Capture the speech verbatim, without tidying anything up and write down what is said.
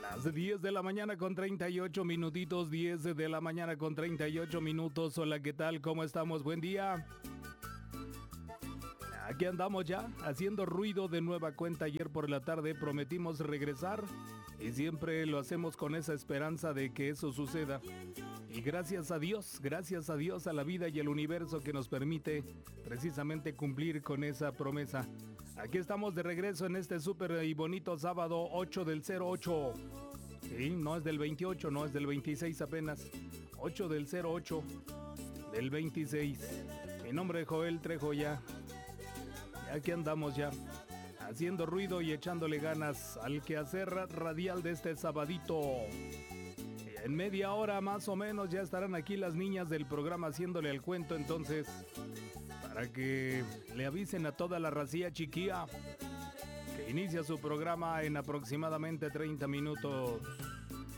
Las diez de la mañana con treinta y ocho minutitos, diez de la mañana con treinta y ocho minutos. Hola, ¿qué tal? ¿Cómo estamos? Buen día. Aquí andamos ya, haciendo ruido de nueva cuenta. Ayer por la tarde prometimos regresar y siempre lo hacemos con esa esperanza de que eso suceda. Y gracias a Dios, gracias a Dios, a la vida y al universo que nos permite precisamente cumplir con esa promesa. Aquí estamos de regreso en este súper y bonito sábado ocho del cero ocho. Sí, no es del veintiocho, no es del veintiséis apenas. ocho del cero ocho del veintiséis. Mi nombre es Joel Trejo ya. Y aquí andamos ya, haciendo ruido y echándole ganas al quehacer radial de este sabadito. En media hora más o menos ya estarán aquí las niñas del programa haciéndole el cuento, entonces, para que le avisen a toda la racía chiquilla que inicia su programa en aproximadamente treinta minutos.